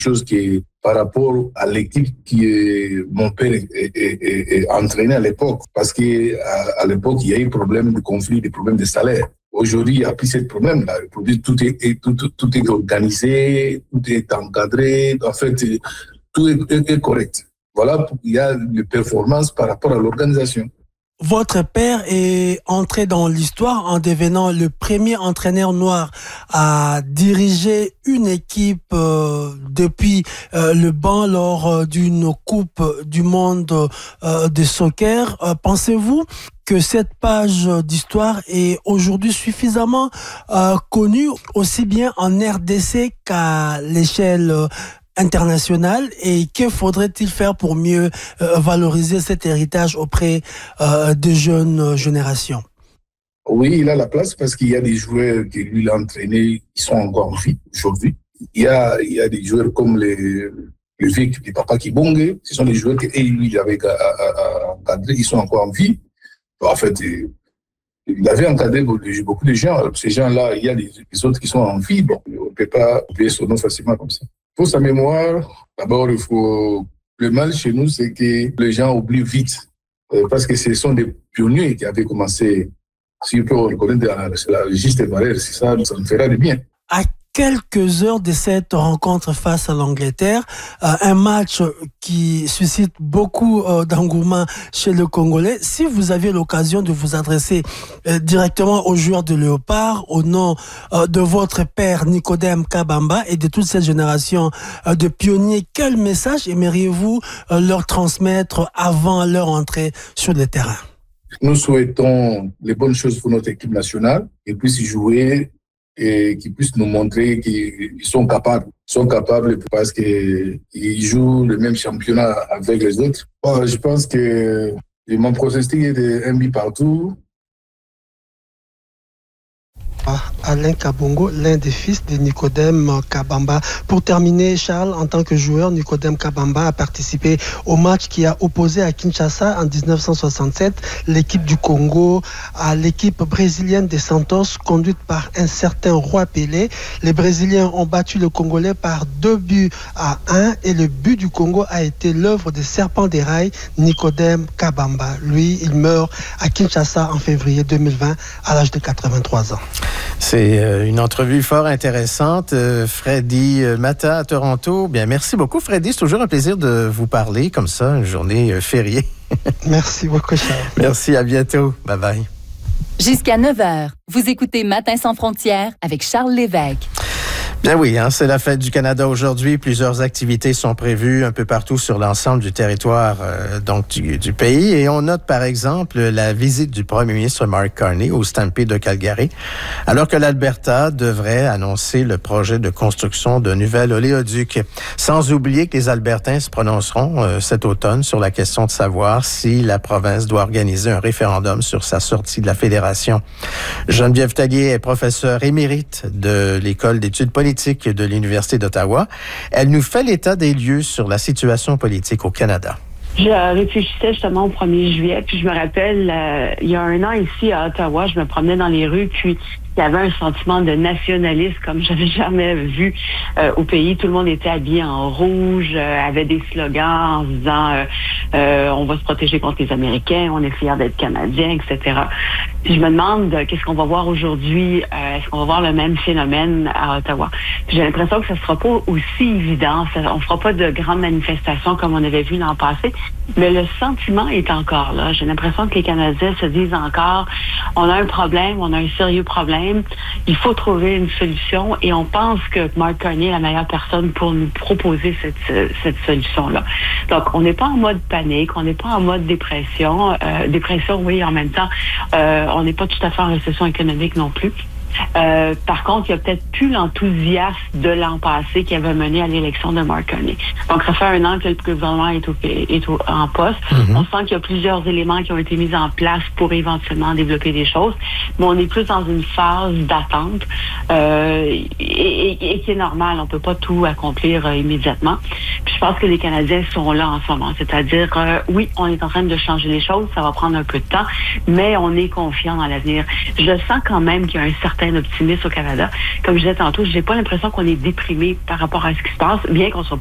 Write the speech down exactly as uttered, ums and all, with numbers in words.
chose qui est par rapport à l'équipe qui est, mon père est, est, est, est entraîné à l'époque. Parce qu'à à l'époque, il y a eu problème de conflit, des problèmes de salaire. Aujourd'hui, il n'y a plus ce problème-là. Tout est, tout, tout est organisé, tout est encadré. En fait, tout est, est, est correct. Voilà, il y a des performances par rapport à l'organisation. Votre père est entré dans l'histoire en devenant le premier entraîneur noir à diriger une équipe euh, depuis euh, le banc lors euh, d'une Coupe du monde euh, de soccer. Euh, pensez-vous que cette page d'histoire est aujourd'hui suffisamment euh, connue aussi bien en R D C qu'à l'échelle euh, international, et que faudrait-il faire pour mieux euh, valoriser cet héritage auprès euh, de jeunes générations? Oui, il a la place parce qu'il y a des joueurs qui lui l'a entraîné qui sont encore en vie aujourd'hui. Il y a, il y a des joueurs comme les, le vieux de Papa Kibonge, ce sont des joueurs que lui il avait encadré, ils sont encore en vie. En fait, il avait encadré beaucoup de gens. Ces gens-là, il y a des, des autres qui sont en vie. Bon, on ne peut pas oublier son nom facilement comme ça. Pour sa mémoire, d'abord, il faut... le mal chez nous, c'est que les gens oublient vite. Euh, parce que ce sont des pionniers qui avaient commencé. Si on peut reconnaître la, la juste valeur, c'est ça, ça nous fera du bien. À quelques heures de cette rencontre face à l'Angleterre, euh, un match qui suscite beaucoup euh, d'engouement chez le Congolais. Si vous aviez l'occasion de vous adresser euh, directement aux joueurs de Léopard, au nom euh, de votre père Nicodème Kabamba et de toute cette génération euh, de pionniers, quel message aimeriez-vous euh, leur transmettre avant leur entrée sur le terrain? Nous souhaitons les bonnes choses pour notre équipe nationale, qu'ils puissent y jouer et qu'ils puissent nous montrer qu'ils sont capables. Ils sont capables parce qu'ils jouent le même championnat avec les autres. Bon, je pense que mon pronostic est de un but partout. Alain Kabongo, l'un des fils de Nicodème Kabamba. Pour terminer, Charles, en tant que joueur, Nicodème Kabamba a participé au match qui a opposé à Kinshasa en dix-neuf cent soixante-sept l'équipe du Congo à l'équipe brésilienne des Santos, conduite par un certain Roi Pelé. Les Brésiliens ont battu le Congolais par deux buts à un et le but du Congo a été l'œuvre des serpents des rails, Nicodème Kabamba. Lui, il meurt à Kinshasa en février deux mille vingt à l'âge de quatre-vingt-trois ans. C'est une entrevue fort intéressante. Freddy Mata à Toronto. Bien, merci beaucoup, Freddy. C'est toujours un plaisir de vous parler comme ça, une journée fériée. Merci beaucoup, Charles. Merci, à bientôt. Bye-bye. Jusqu'à neuf heures, vous écoutez Matin sans frontières avec Charles Lévesque. Bien oui, hein, c'est la fête du Canada aujourd'hui. Plusieurs activités sont prévues un peu partout sur l'ensemble du territoire euh, donc du, du pays. Et on note par exemple la visite du premier ministre Mark Carney au Stampede de Calgary, alors que l'Alberta devrait annoncer le projet de construction d'un nouvel oléoduc. Sans oublier que les Albertains se prononceront euh, cet automne sur la question de savoir si la province doit organiser un référendum sur sa sortie de la Fédération. Geneviève Tallier est professeure émérite de l'École d'études politiques de l'Université d'Ottawa. Elle nous fait l'état des lieux sur la situation politique au Canada. Je réfléchissais justement au premier juillet, puis je me rappelle, euh, il y a un an ici à Ottawa, je me promenais dans les rues, puis il y avait un sentiment de nationalisme comme j'avais jamais vu euh, au pays. Tout le monde était habillé en rouge, euh, avait des slogans en se disant euh, euh, on va se protéger contre les Américains, on est fiers d'être Canadiens, et cetera. Puis je me demande euh, qu'est-ce qu'on va voir aujourd'hui. Euh, est-ce qu'on va voir le même phénomène à Ottawa? Puis j'ai l'impression que ça sera pas aussi évident. Ça, on fera pas de grandes manifestations comme on avait vu l'an passé, mais le sentiment est encore là. J'ai l'impression que les Canadiens se disent encore on a un problème, on a un sérieux problème. Il faut trouver une solution et on pense que Mark Carney est la meilleure personne pour nous proposer cette, cette solution-là. Donc, on n'est pas en mode panique, on n'est pas en mode dépression. Euh, dépression, oui, en même temps, euh, on n'est pas tout à fait en récession économique non plus. Euh, par contre, il n'y a peut-être plus l'enthousiasme de l'an passé qui avait mené à l'élection de Mark Carney. Donc, ça fait un an que le gouvernement est, au, est au, en poste. Mm-hmm. On sent qu'il y a plusieurs éléments qui ont été mis en place pour éventuellement développer des choses, mais on est plus dans une phase d'attente euh, et, et, et qui est normale. On peut pas tout accomplir euh, immédiatement. Puis, je pense que les Canadiens sont là en ce moment. C'est-à-dire, euh, oui, on est en train de changer les choses, ça va prendre un peu de temps, mais on est confiant dans l'avenir. Je sens quand même qu'il y a un certain optimisme au Canada. Comme je disais tantôt, j'ai pas l'impression qu'on est déprimé par rapport à ce qui se passe, bien qu'on soit